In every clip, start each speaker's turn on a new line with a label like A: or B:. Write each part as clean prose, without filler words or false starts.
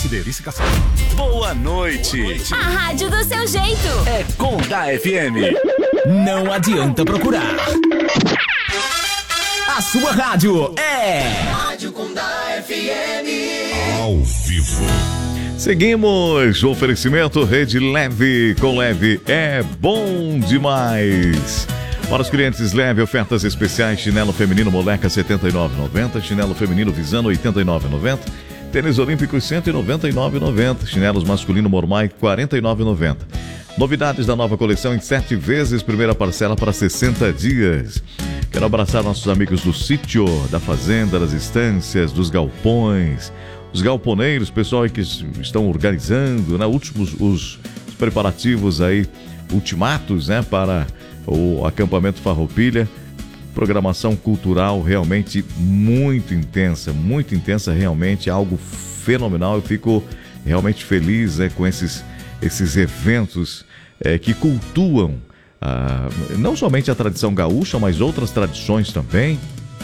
A: Verificação.
B: Boa noite.
C: A rádio do seu jeito.
B: É Condá FM.
A: Não adianta procurar. A sua rádio é
D: Rádio Condá FM.
E: Ao vivo.
F: Seguimos, oferecimento Rede Leve, com Leve é bom demais. Para os clientes Leve, ofertas especiais: chinelo feminino Moleca R$ 79,90, chinelo feminino Visano R$ 89,90, tênis olímpicos R$ 199,90, chinelos masculino Mormai R$ 49,90. Novidades da nova coleção em 7 vezes, primeira parcela para 60 dias. Quero abraçar nossos amigos do sítio, da fazenda, das estâncias, dos galpões, os galponeiros, pessoal aí que estão organizando, né, os preparativos aí, ultimatos, né, para o acampamento Farroupilha. Programação cultural realmente muito intensa, realmente algo fenomenal. Eu fico realmente feliz, né, com esses eventos que cultuam não somente a tradição gaúcha, mas outras tradições também,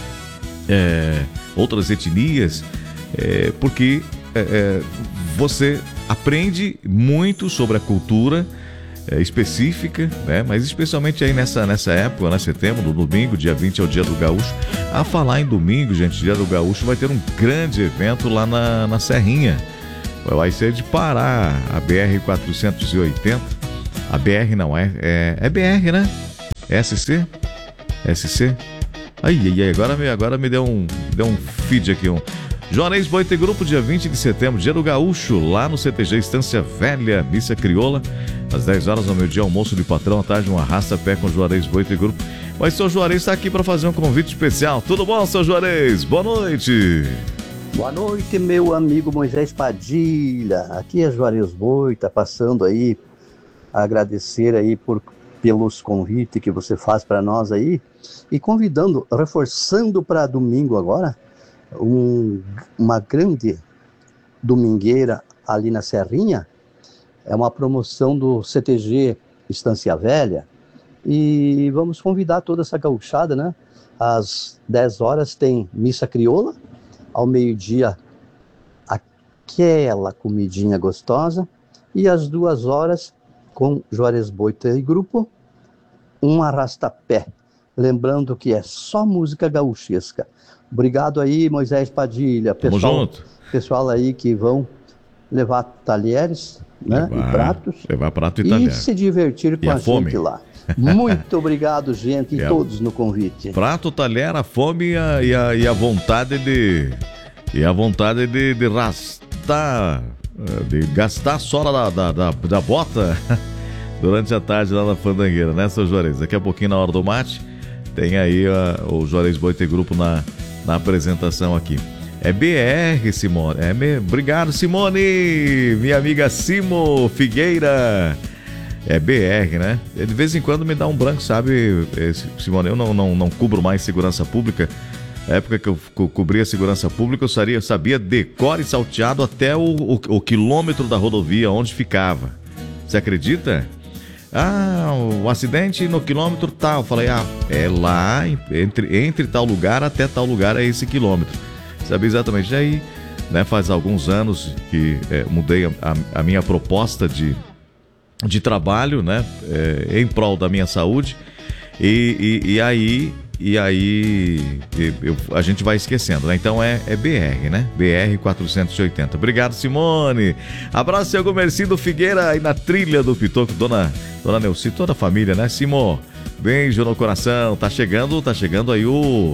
F: outras etnias, porque você aprende muito sobre a cultura específica, né? Mas especialmente aí nessa época, né? Setembro, no domingo, dia 20 é o dia do gaúcho. A falar em domingo, gente, dia do gaúcho, vai ter um grande evento lá na Serrinha. Vai ser de Pará, a BR-480. A BR não, é BR, né? SC? Aí, agora me deu um feed aqui, Juarez Boite Grupo, dia 20 de setembro, dia do gaúcho, lá no CTG Estância Velha, missa crioula, às 10 horas ao meio-dia, almoço de patrão, à tarde um arrasta-pé com Juarez Boite Grupo. Mas seu Juarez está aqui para fazer um convite especial. Tudo bom, seu Juarez? Boa noite.
G: Boa noite, meu amigo Moisés Padilha. Aqui é Juarez Boita, passando aí a agradecer aí pelos convites que você faz para nós aí e convidando, reforçando para domingo agora, uma grande domingueira ali na Serrinha. É uma promoção do CTG Estância Velha e vamos convidar toda essa gauchada, né? Às 10 horas tem missa crioula, ao meio-dia aquela comidinha gostosa e às 2 horas com Juarez Boita e Grupo, um arrasta-pé. Lembrando que é só música gaúchesca. Obrigado aí, Moisés Padilha. Pessoal aí que vão levar talheres, né, e pratos.
F: Levar prato e talher.
G: E se divertir com a gente lá. Muito obrigado, gente, e todos no convite.
F: Prato, talher, a fome e a vontade de... E a vontade de rastar, de gastar a sola da bota durante a tarde lá na Fandangueira, né, seu Juarez? Daqui a pouquinho, na hora do mate, tem aí o Juarez Boite Grupo na apresentação aqui. É BR, Simone. Obrigado, Simone! Minha amiga Simo Figueira. É BR, né? De vez em quando me dá um branco, sabe, Simone? Eu não cubro mais segurança pública. Na época que eu cobria segurança pública, eu sabia decore e salteado até o quilômetro da rodovia onde ficava. Você acredita? O acidente no quilômetro tal. Eu falei, é lá, entre tal lugar até tal lugar é esse quilômetro. Sabia exatamente. E aí, né, faz alguns anos que mudei a minha proposta de trabalho, né, em prol da minha saúde. E aí a gente vai esquecendo, né? Então é BR, né? BR 480. Obrigado, Simone. Abraço, seu Gomercindo Figueira aí na trilha do Pitoco, dona Neuci, toda a família, né, Simo? Beijo no coração. Tá chegando aí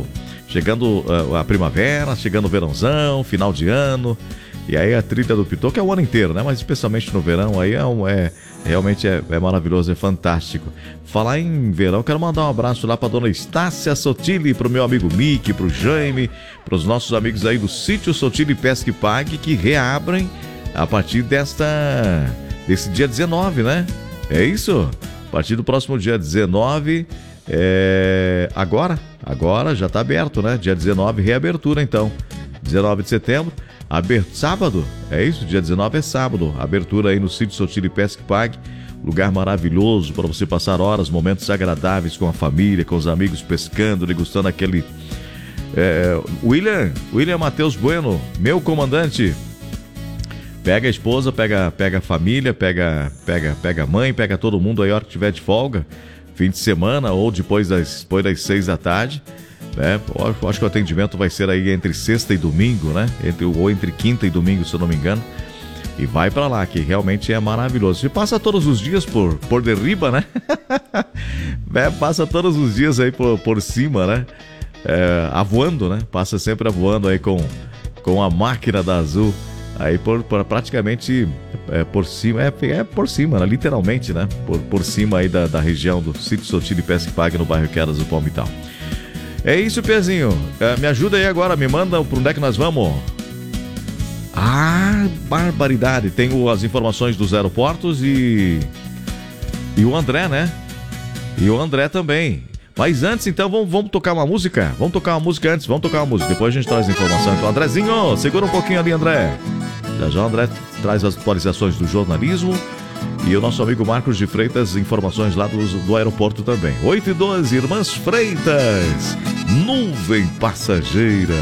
F: a primavera, chegando o verãozão, final de ano. E aí a trilha do Pitoco é o ano inteiro, né? Mas especialmente no verão aí realmente é maravilhoso, é fantástico. Falar em verão, quero mandar um abraço lá para dona Estácia Sotile, pro meu amigo Mickey, pro Jaime, pros nossos amigos aí do Sítio Sotile Pesca e Pague, que reabrem a partir desse dia 19, né? É isso? A partir do próximo dia 19, agora já tá aberto, né? Dia 19, reabertura então. 19 de setembro. Sábado, é isso? Dia 19 é sábado. Abertura aí no Sítio Sotile Pesca e Pague. Lugar maravilhoso para você passar horas, momentos agradáveis com a família, com os amigos, pescando, degustando aquele... William Matheus Bueno, meu comandante. Pega a esposa, pega a família, pega a mãe, pega todo mundo aí a hora que tiver de folga, fim de semana ou depois das 6 da tarde, né? Eu acho que o atendimento vai ser aí entre sexta e domingo, né? Entre quinta e domingo, se eu não me engano. E vai pra lá, que realmente é maravilhoso. E passa todos os dias por derriba, né? Passa todos os dias aí por cima, né? Avoando, né? Passa sempre avoando aí com a máquina da Azul. Aí praticamente por cima, por cima, né? Literalmente, né? Por cima aí da região do Sítio Sotile Pesca e Pague, no bairro Quedas do Palmital. É isso, Pezinho. Me ajuda aí agora, me manda pra onde é que nós vamos. Ah, barbaridade. Tenho as informações dos aeroportos e o André, né? E o André também. Mas antes, então, vamos tocar uma música? Vamos tocar uma música antes, depois a gente traz a informação. Então, Andrezinho, segura um pouquinho ali, André. Já o André traz as atualizações do jornalismo e o nosso amigo Marcos de Freitas, informações lá do aeroporto também. 8h12, Irmãs Freitas, nuvem passageira.